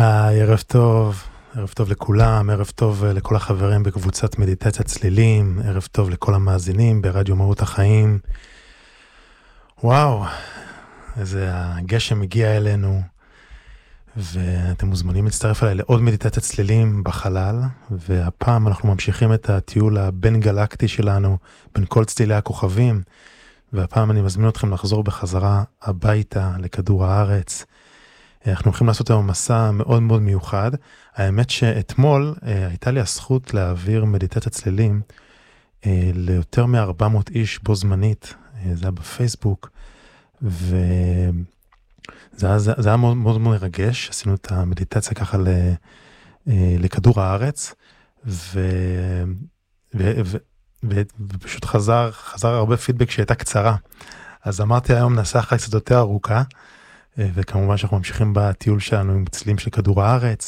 ערב טוב לכולם, ערב טוב לכל החברים בקבוצת מדיטציית צלילים, ערב טוב לכל המאזינים ברדיו מהות החיים. וואו, איזה הגשם הגיע אלינו, ואתם מוזמנים להצטרף אליי לעוד מדיטציית צלילים בחלל, והפעם אנחנו ממשיכים את הטיול הבין גלקטי שלנו, בין כל צלילי הכוכבים, והפעם אני מזמין אתכם לחזור בחזרה הביתה לכדור הארץ. אנחנו הולכים לעשות היום מסע מאוד מאוד מיוחד. האמת שאתמול הייתה לי הזכות להעביר מדיטציית צלילים ליותר מ-400 איש בו זמנית. זה היה בפייסבוק, וזה היה מאוד מאוד מרגש. עשינו את המדיטציה ככה לכדור הארץ, ופשוט חזר הרבה פידבק שהייתה קצרה. אז אמרתי היום נעשה אחרי קצת יותר ארוכה, וכמובן שאנחנו ממשיכים בטיול שלנו עם צלילים של כדור הארץ,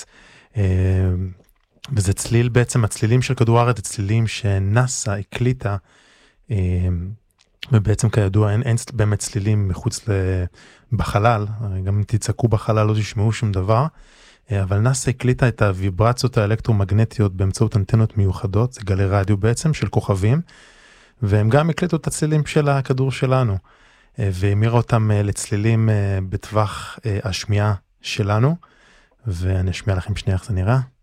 וזה צליל בעצם, הצלילים של כדור הארץ, הצלילים שנאסא הקליטה, ובעצם כידוע אין באמת צלילים מחוץ בחלל, גם אם תצעקו בחלל לא תשמעו שום דבר, אבל נאסא הקליטה את הוויברציות האלקטרומגנטיות באמצעות אנטנות מיוחדות, זה גלי רדיו בעצם של כוכבים, והם גם הקליטו את הצלילים של הכדור שלנו, והמירה אותם לצלילים בטווח השמיעה שלנו, ואני אשמיע לכם שנייה איך זה נראה.